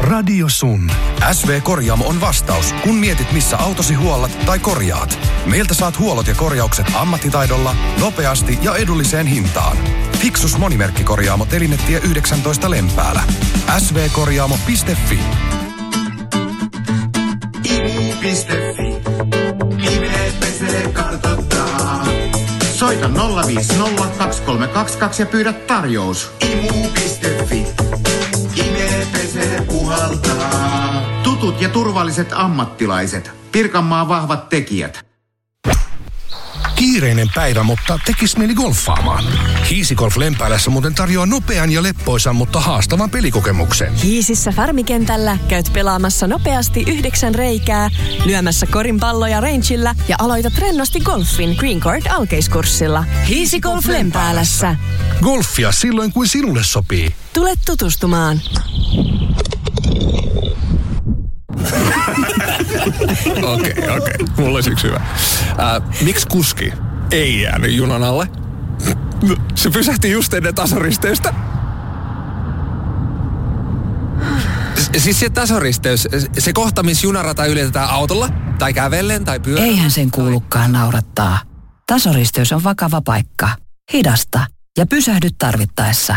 Radio Sun. SV Korjaamo on vastaus, kun mietit missä autosi huollat tai korjaat. Meiltä saat huollot ja korjaukset ammattitaidolla, nopeasti ja edulliseen hintaan. Fiksus Monimerkkikorjaamo Telinetie 19 Lempäälä. svkorjaamo.fi. imu.fi. Ihminen pesee kartoittaa. Soita 050 2322 ja pyydä tarjous. Imu.fi. Ihminen pesee puhaltaa. Tutut ja turvalliset ammattilaiset. Pirkanmaan vahvat tekijät. Kiireinen päivä, mutta tekis mieli golfaamaan. Hiisigolf Lempäälässä muuten tarjoaa nopean ja leppoisan, mutta haastavan pelikokemuksen. Hiisissä Farmikentällä käyt pelaamassa nopeasti 9 reikää, lyömässä korinpalloja rangeillä ja aloitat rennosti golfin Green Court alkeiskurssilla. Hiisigolf Lempäälässä. Golfia silloin, kun sinulle sopii. Tule tutustumaan. Okei. Mulla olisi yksi hyvä. Miksi kuski ei jäänyt junan alle? Se pysähti just ennen tasoristeystä. Siis se tasoristeys, se kohta, missä junarata ylitetään autolla, tai kävellen, tai pyörällä. Eihän sen kuulukaan naurattaa. Tasoristeys on vakava paikka. Hidasta ja pysähdy tarvittaessa.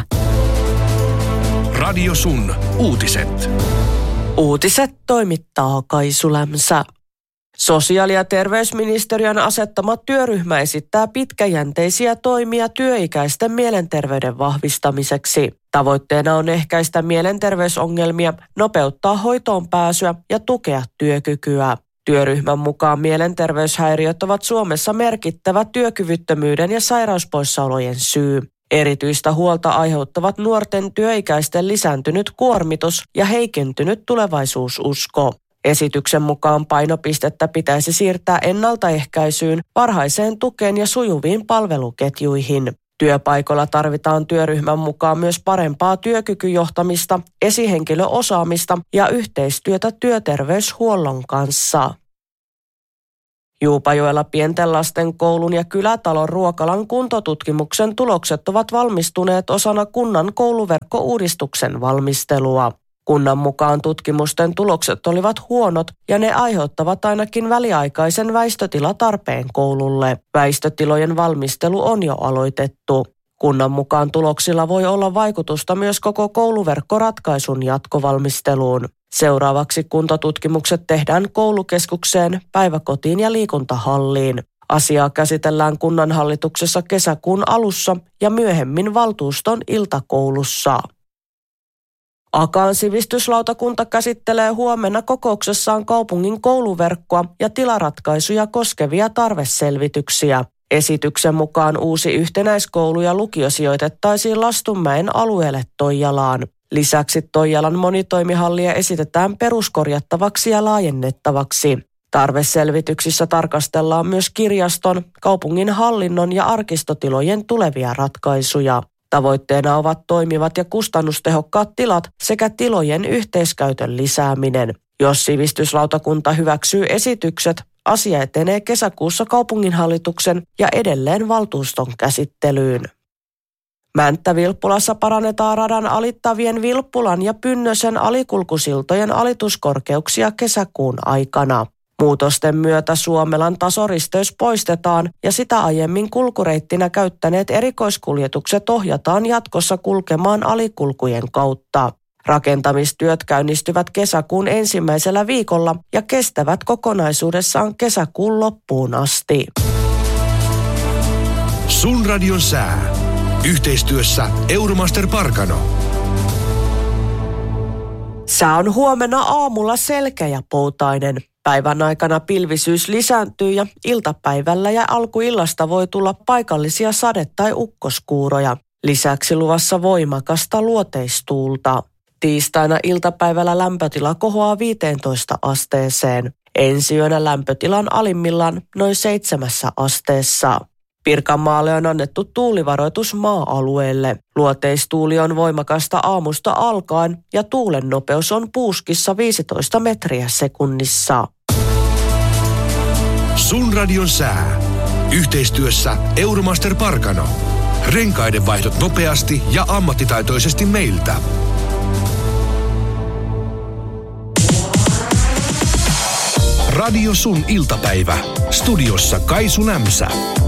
Radio Sun. Uutiset. Uutiset toimittaa Kaisu Lämsä. Sosiaali- ja terveysministeriön asettama työryhmä esittää pitkäjänteisiä toimia työikäisten mielenterveyden vahvistamiseksi. Tavoitteena on ehkäistä mielenterveysongelmia, nopeuttaa hoitoon pääsyä ja tukea työkykyä. Työryhmän mukaan mielenterveyshäiriöt ovat Suomessa merkittävä työkyvyttömyyden ja sairauspoissaolojen syy. Erityistä huolta aiheuttavat nuorten työikäisten lisääntynyt kuormitus ja heikentynyt tulevaisuususko. Esityksen mukaan painopistettä pitäisi siirtää ennaltaehkäisyyn, varhaiseen tukeen ja sujuviin palveluketjuihin. Työpaikoilla tarvitaan työryhmän mukaan myös parempaa työkykyjohtamista, esihenkilöosaamista ja yhteistyötä työterveyshuollon kanssa. Juupajoella pienten lasten koulun ja kylätalon ruokalan kuntotutkimuksen tulokset ovat valmistuneet osana kunnan kouluverkkouudistuksen valmistelua. Kunnan mukaan tutkimusten tulokset olivat huonot ja ne aiheuttavat ainakin väliaikaisen väistötilatarpeen koululle. Väistötilojen valmistelu on jo aloitettu. Kunnan mukaan tuloksilla voi olla vaikutusta myös koko kouluverkkoratkaisun jatkovalmisteluun. Seuraavaksi kuntotutkimukset tehdään koulukeskukseen, päiväkotiin ja liikuntahalliin. Asiaa käsitellään kunnanhallituksessa kesäkuun alussa ja myöhemmin valtuuston iltakoulussa. Akaan sivistyslautakunta käsittelee huomenna kokouksessaan kaupungin kouluverkkoa ja tilaratkaisuja koskevia tarveselvityksiä. Esityksen mukaan uusi yhtenäiskoulu ja lukio sijoitettaisiin Lastunmäen alueelle Toijalaan. Lisäksi Toijalan monitoimihallia esitetään peruskorjattavaksi ja laajennettavaksi. Tarveselvityksissä tarkastellaan myös kirjaston, kaupungin hallinnon ja arkistotilojen tulevia ratkaisuja. Tavoitteena ovat toimivat ja kustannustehokkaat tilat sekä tilojen yhteiskäytön lisääminen. Jos sivistyslautakunta hyväksyy esitykset, asia etenee kesäkuussa kaupunginhallituksen ja edelleen valtuuston käsittelyyn. Mänttä-Vilppulassa parannetaan radan alittavien Vilppulan ja Pynnösen alikulkusiltojen alituskorkeuksia kesäkuun aikana. Muutosten myötä Suomelan tasoristeys poistetaan ja sitä aiemmin kulkureittinä käyttäneet erikoiskuljetukset ohjataan jatkossa kulkemaan alikulkujen kautta. Rakentamistyöt käynnistyvät kesäkuun ensimmäisellä viikolla ja kestävät kokonaisuudessaan kesäkuun loppuun asti. Sun radion sää. Yhteistyössä Euromaster Parkano. Sää on huomenna aamulla selkeä ja poutainen. Päivän aikana pilvisyys lisääntyy ja iltapäivällä ja alkuillasta voi tulla paikallisia sade- tai ukkoskuuroja. Lisäksi luvassa voimakasta luoteistuulta. Tiistaina iltapäivällä lämpötila kohoaa 15 asteeseen. Ensi yönä lämpötilan alimmillaan noin 7 asteessa. Pirkanmaalle on annettu tuulivaroitus maa-alueelle. Luoteistuuli on voimakasta aamusta alkaen ja tuulen nopeus on puuskissa 15 metriä sekunnissa. Sun radion sää. Yhteistyössä Euromaster Parkano. Renkaiden vaihdot nopeasti ja ammattitaitoisesti meiltä. Radio Sun iltapäivä. Studiossa Kaisu Nämsä.